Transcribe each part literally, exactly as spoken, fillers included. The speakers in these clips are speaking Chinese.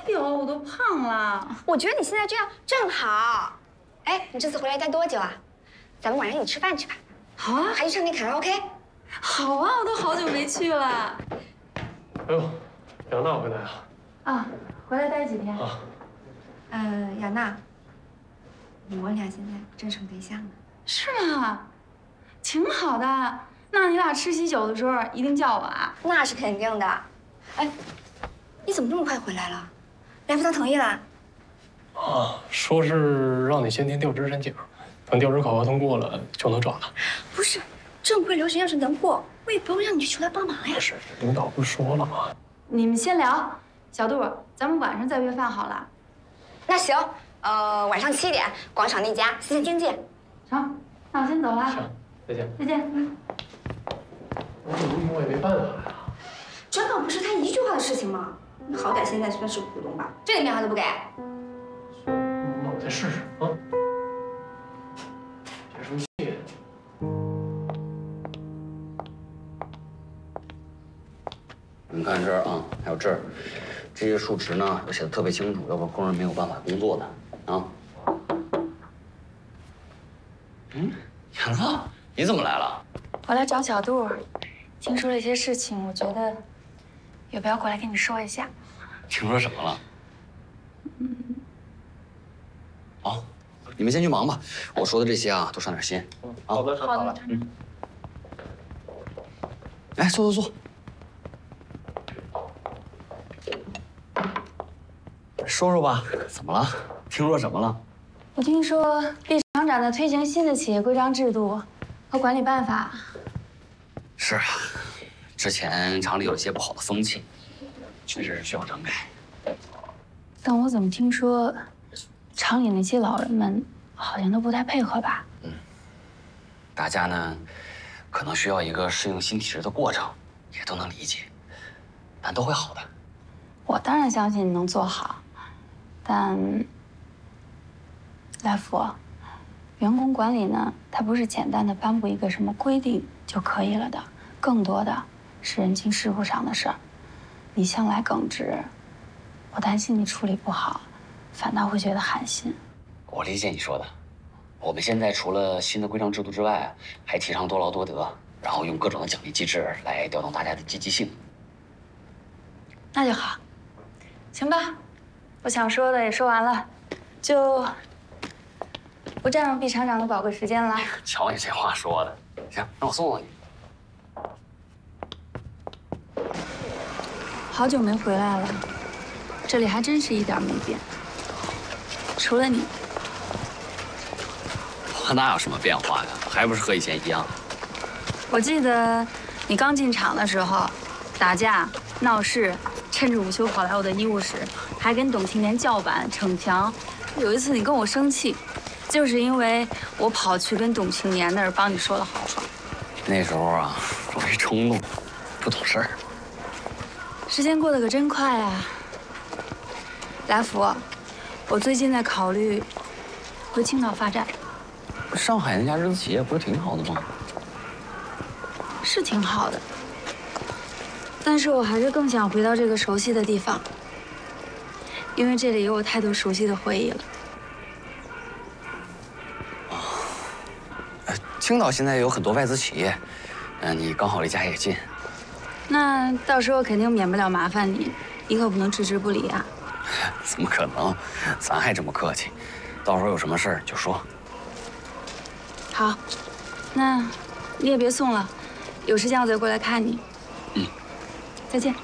有，我都胖了。 我觉得你现在这样正好。哎，你这次回来待多久啊？咱们晚上一起吃饭去吧。 好啊， 还去唱那卡拉 OK。 好啊，我都好久没去了。 哎呦，杨娜回来了。 啊，回来待几天？ 啊。 呃，雅娜，我俩现在正处对象呢。 是吗？挺好的。那你俩吃喜酒的时候一定叫我啊。 那是肯定的。哎，你怎么这么快回来了？来福他同意了？ 啊，说是让你先填调职申请，等调职考核通过了就能转了。 不是，正规流程要是能过，我也不用让你去求他帮忙呀。 不是，领导不是说了吗？ 你们先聊，小杜，咱们晚上再约饭好了。 那行，呃，晚上七点，广场那家西线经济。 成，那我先走了。 行，再见。 再见。嗯。 我有我也没办法呀。 转岗不是他一句话的事情吗？你好歹现在算是股东吧，这点面他都不给。 那我再试试啊。别生气。 你看这儿啊，还有这儿，这些数值呢都写的特别清楚，要不然工人没有办法工作的啊。嗯，雅娜，你怎么来了？ 我来找小杜，听说了一些事情，我觉得要不要过来跟你说一下？ 听说什么了？嗯。好，你们先去忙吧。我说的这些啊，都上点心。 嗯，好的， 好的。 嗯。来，坐坐坐。说说吧，怎么了？听说什么了？ 我听说毕厂长在推行新的企业规章制度和管理办法。 是啊，之前厂里有一些不好的风气，确实是需要整改。 但我怎么听说，厂里那些老人们好像都不太配合吧？ 嗯，大家呢，可能需要一个适应新体制的过程，也都能理解，但都会好的。 我当然相信你能做好，但来福，员工管理呢，它不是简单的颁布一个什么规定就可以了的，更多的是人情世故上的事儿。你向来耿直，我担心你处理不好，反倒会觉得寒心。 我理解你说的。我们现在除了新的规章制度之外，还提倡多劳多得，然后用各种的奖励机制来调动大家的积极性。 那就好，行吧。我想说的也说完了，就不占用毕厂长的宝贵时间了。 瞧你这话说的，行，让我送送你。 好久没回来了，这里还真是一点没变，除了你。 我哪有什么变化呀？还不是和以前一样。 我记得你刚进厂的时候，打架闹事，趁着午休跑来我的医务室，还跟董青年叫板逞强。有一次你跟我生气，就是因为我跑去跟董青年那儿帮你说了好话。 那时候啊，我一冲动，不懂事儿。 时间过得可真快啊！来福，我最近在考虑回青岛发展。 上海那家日资企业不是挺好的吗？ 是挺好的，但是我还是更想回到这个熟悉的地方，因为这里有我太多熟悉的回忆了。 哦，呃，青岛现在有很多外资企业，嗯、呃，你刚好离家也近。 那到时候肯定免不了麻烦你，你可不能置之不理啊！ 怎么可能？咱还这么客气，到时候有什么事儿就说。 好，那你也别送了，有时间我再过来看你。 嗯， 再见。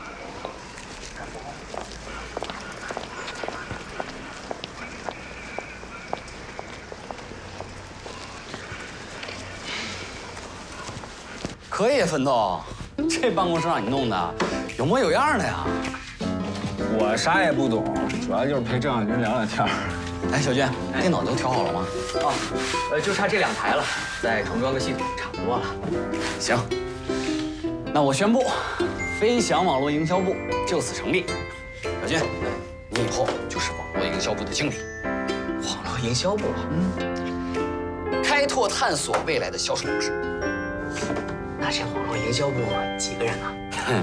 可以，奋斗，这办公室让你弄的有模有样的呀。 我啥也不懂，主要就是陪郑小军聊聊天。 哎，小娟，电脑都调好了吗？ 哦，呃，就差这两台了，再重装个系统，差不多了。 行，那我宣布，飞翔网络营销部就此成立。小军，你以后就是网络营销部的经理。 网络营销部， 嗯，开拓探索未来的销售模式。 那这网络营销部几个人呢？